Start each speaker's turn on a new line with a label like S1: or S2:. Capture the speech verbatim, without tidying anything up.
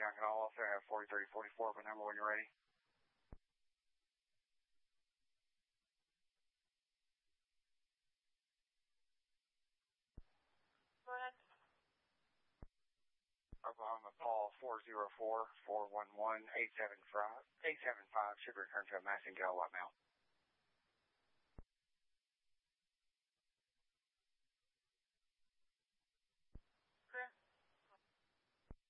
S1: John Canal officer. I have forty thirty forty-four, but number when you're ready.
S2: Go ahead.
S1: Oklahoma call four zero four, four one one, eight seven five, eight seven five should return to a Massing kilowatt mount.